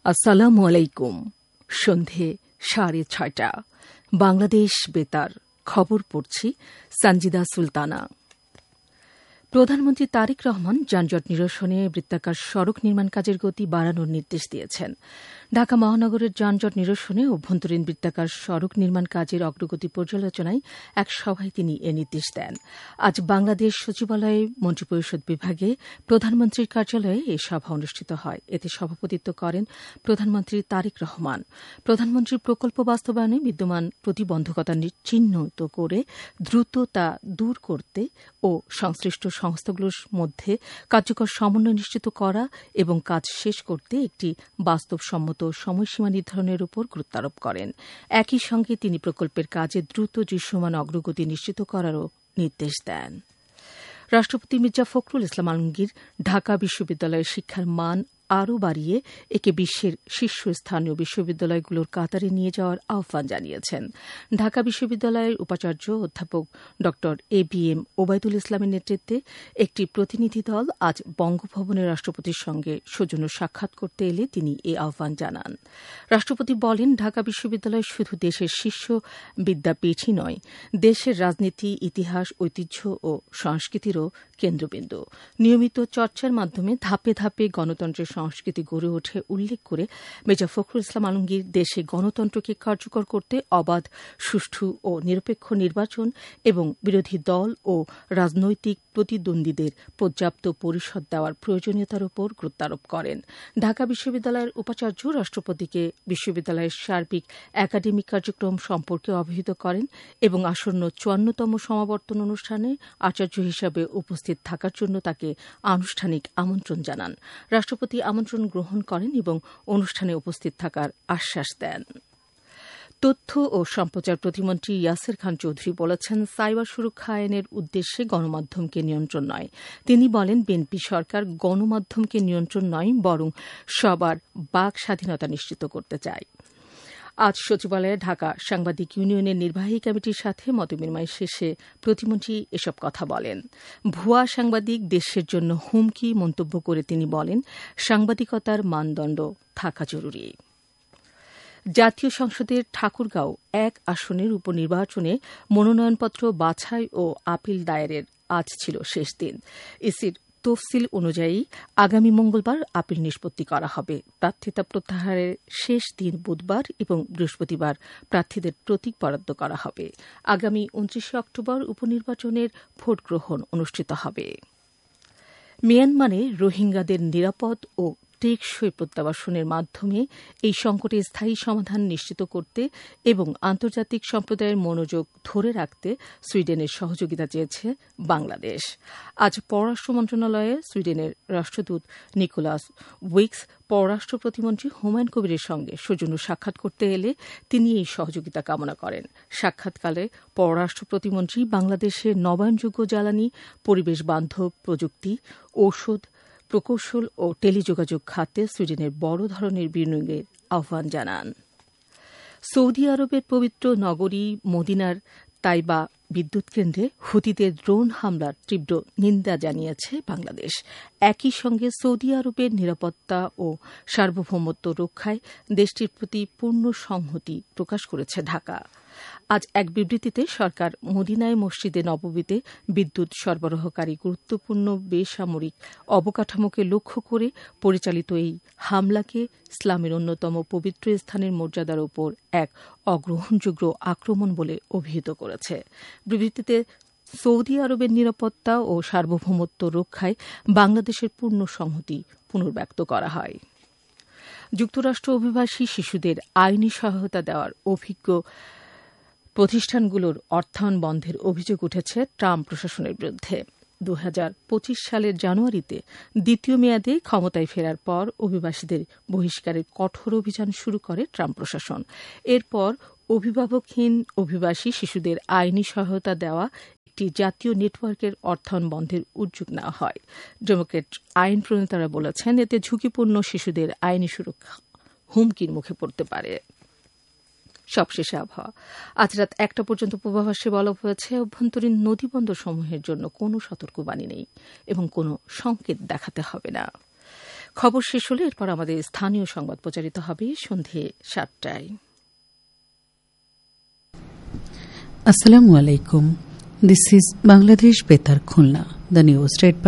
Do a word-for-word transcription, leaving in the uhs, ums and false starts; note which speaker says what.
Speaker 1: আসসালামু আলাইকুম। সন্ধে সাড়ে ছয়টা। বাংলাদেশ বেতার খবর পড়ছি সঞ্জিদা সুলতানা। প্রধানমন্ত্রী তারেক রহমান যানজট নিরসনে বৃত্তাকার সড়ক নির্মাণ কাজের গতি বাড়ানোর নির্দেশ দিয়েছেন। ঢাকা মহানগরের যানজট নিরসনে অভ্যন্তরীণ বৃত্তাকার সড়ক নির্মাণ কাজের অগ্রগতি পর্যালোচনায় এক সভায় তিনি এ নির্দেশ দেন। আজ বাংলাদেশ সচিবালয়ে মন্ত্রিপরিষদ বিভাগে প্রধানমন্ত্রীর কার্যালয়ে এই সভা অনুষ্ঠিত হয়। এতে সভাপতিত্ব করেন প্রধানমন্ত্রী তারেক রহমান। প্রধানমন্ত্রীর প্রকল্প বাস্তবায়নে বিদ্যমান প্রতিবন্ধকতা চিহ্নিত করে দ্রুত তা দূর করতে ও সংশ্লিষ্ট সংস্থাগুলোর মধ্যে কার্যকর সমন্বয় নিশ্চিত করা এবং কাজ শেষ করতে একটি বাস্তবসম্মত সময়সীমা নির্ধারণের উপর গুরুত্বারোপ করেন। একই সঙ্গে তিনি প্রকল্পের কাজে দ্রুত দৃশ্যমান অগ্রগতি নিশ্চিত করারও নির্দেশ দেন। রাষ্ট্রপতি মির্জা ফখরুল ইসলাম আলমগীর ঢাকা বিশ্ববিদ্যালয়ের শিক্ষার মান আরও বাড়িয়ে একে বিশ্বের শীর্ষস্থানীয় বিশ্ববিদ্যালয়গুলোর কাতারে নিয়ে যাওয়ার আহ্বান জানিয়েছেন। ঢাকা বিশ্ববিদ্যালয়ের উপাচার্য অধ্যাপক ড এ বি এম ওবায়দুল ইসলামের নেতৃত্বে একটি প্রতিনিধি দল আজ বঙ্গভবনে রাষ্ট্রপতির সঙ্গে সৌজন্য সাক্ষাৎ করতে এলে তিনি এ আহ্বান জানান। রাষ্ট্রপতি বলেন, ঢাকা বিশ্ববিদ্যালয় শুধু দেশের শীর্ষ বিদ্যাপীঠই নয়, দেশের রাজনীতি, ইতিহাস, ঐতিহ্য ও সংস্কৃতিরও কেন্দ্রবিন্দু। নিয়মিত চর্চার মাধ্যমে ধাপে ধাপে গণতন্ত্রের সংস্কৃতি গড়ে ওঠে উল্লেখ করে মির্জা ফখরুল ইসলাম আলমগীর দেশে গণতন্ত্রকে কার্যকর করতে অবাধ, সুষ্ঠু ও নিরপেক্ষ নির্বাচন এবং বিরোধী দল ও রাজনৈতিক প্রতিদ্বন্দ্বীদের পর্যাপ্ত পরিষদ দেওয়ার প্রয়োজনীয়তার উপর গুরুত্বারোপ করেন। ঢাকা বিশ্ববিদ্যালয়ের উপাচার্য রাষ্ট্রপতিকে বিশ্ববিদ্যালয়ের সার্বিক একাডেমিক কার্যক্রম সম্পর্কে অবহিত করেন এবং আসন্ন চুয়ান্নতম সমাবর্তন অনুষ্ঠানে আচার্য হিসাবে উপস্থিত থাকার জন্য তাকে আনুষ্ঠানিক আমন্ত্রণ জানান। রাষ্ট্রপতি আমন্ত্রণ গ্রহণ করেন এবং অনুষ্ঠানে উপস্থিত থাকার আশ্বাস দেন। তথ্য ও সম্প্রচার প্রতিমন্ত্রী ইয়াসের খান চৌধুরী বলেছেন, সাইবার সুরক্ষা আইনের উদ্দেশ্যে গণমাধ্যমকে নিয়ন্ত্রণ নয়। তিনি বলেন, বিএনপি সরকার গণমাধ্যমকে নিয়ন্ত্রণ নয়, বরং সবার বাক স্বাধীনতা নিশ্চিত করতে চায়। আজ সচিবালয়ে ঢাকা সাংবাদিক ইউনিয়নের নির্বাহী কমিটির সাথে মতবিনিময় শেষে প্রতিমন্ত্রী এসব কথা বলেন। ভুয়া সাংবাদিক দেশের জন্য হুমকি মন্তব্য করে তিনি বলেন, সাংবাদিকতার মানদণ্ড থাকা জরুরি। জাতীয় সংসদের ঠাকুরগাঁও এক আসনের উপনির্বাচনে মনোনয়নপত্র বাছাই ও আপিল দায়েরের আজ ছিল শেষ দিন। ইসির তফসিল অনুযায়ী আগামী মঙ্গলবার আপিল নিষ্পত্তি করা হবে। প্রার্থিতা প্রত্যাহারের শেষ দিন বুধবার এবং বৃহস্পতিবার প্রার্থীদের প্রতীক বরাদ্দ করা হবে। আগামী উনত্রিশে অক্টোবর উপনির্বাচনের ভোট গ্রহণ অনুষ্ঠিত হবে। মিয়ানমারে রোহিঙ্গাদের নিরাপদ ও টেকসই প্রত্যাবাসনের মাধ্যমে এই সংকটের স্থায়ী সমাধান নিশ্চিত করতে এবং আন্তর্জাতিক সম্প্রদায়ের মনোযোগ ধরে রাখতে সুইডেনের সহযোগিতা চেয়েছে বাংলাদেশ। আজ পররাষ্ট্র মন্ত্রণালয়ে সুইডেনের রাষ্ট্রদূত নিকোলাস উইক্স পররাষ্ট্র প্রতিমন্ত্রী হুমায়ুন কবিরের সঙ্গে সৌজন্য সাক্ষাৎ করতে এলে তিনি এই সহযোগিতা কামনা করেন। সাক্ষাৎকালে পররাষ্ট্র প্রতিমন্ত্রী বাংলাদেশের নবায়নযোগ্য জ্বালানি, পরিবেশ বান্ধব প্রযুক্তি, ঔষধ, প্রকৌশল ও টেলিযোগাযোগ খাতে সুইডেনের বড় ধরনের বিনিয়োগের আহ্বান জানান। সৌদি আরবের পবিত্র নগরী মদিনার তাইবা বিদ্যুৎ কেন্দ্রে হুতিদের ড্রোন হামলার তীব্র নিন্দা জানিয়েছে বাংলাদেশ। একই সঙ্গে সৌদি আরবের নিরাপত্তা ও সার্বভৌমত্ব রক্ষায় দেশটির প্রতি পূর্ণ সংহতি প্রকাশ করেছে ঢাকা। আজ এক বিবৃতিতে সরকার মদিনায় মসজিদে নববীতে বিদ্যুৎ সরবরাহকারী গুরুত্বপূর্ণ বেসামরিক অবকাঠামোকে লক্ষ্য করে পরিচালিত এই হামলাকে ইসলামের অন্যতম পবিত্র স্থানের মর্যাদার উপর এক অগ্রহণযোগ্য আক্রমণ বলে অভিহিত করেছে। বিবৃতিতে সৌদি আরবের নিরাপত্তা ও সার্বভৌমত্ব রক্ষায় বাংলাদেশের পূর্ণ সংহতি পুনর্ব্যক্ত করা হয়। যুক্তরাষ্ট্র অভিবাসী শিশুদের আইনি সহায়তা দেওয়ার অভিজ্ঞ প্রতিষ্ঠানগুলোর অর্থায়ন বন্ধের অভিযোগ উঠেছে ট্রাম্প প্রশাসনের বিরুদ্ধে। দু হাজার পঁচিশ সালের জানুয়ারিতে দ্বিতীয় মেয়াদে ক্ষমতায় ফেরার পর অভিবাসীদের বহিষ্কারের কঠোর অভিযান শুরু করে ট্রাম্প প্রশাসন। এরপর অভিভাবকহীন অভিবাসী শিশুদের আইনি সহায়তা দেওয়া একটি জাতীয় নেটওয়ার্কের অর্থায়ন বন্ধের উদ্যোগ নেওয়া হয়। ডেমোক্র্যাট আইন প্রণেতারা বলেছেন, এতে ঝুঁকিপূর্ণ শিশুদের আইনি সুরক্ষা হুমকির মুখে পড়তে পারে। সবশেষে আবহাওয়া। আজ রাত একটা পর্যন্ত পূর্বাভাসে বলা হয়েছে, অভ্যন্তরীণ নদীবন্দর সমূহের জন্য কোনো সতর্কবাণী নেই এবং কোনো সংকেত দেখাতে হবে না। খবর শেষ হলে এরপর আমাদের স্থানীয় সংবাদ প্রচারিত হবে সন্ধে সাতটায়।
Speaker 2: আসসালামু আলাইকুম। দিস ইজ বাংলাদেশ বেতার খুলনা। The news red